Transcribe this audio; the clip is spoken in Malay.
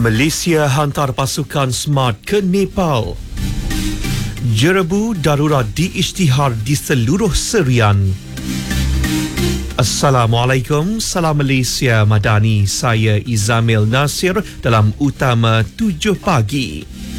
Malaysia hantar pasukan SMART ke Nepal. Jerebu darurat diisytihar di seluruh Serian. Assalamualaikum, salam Malaysia Madani. Saya Izamil Nasir dalam Utama 7 Pagi.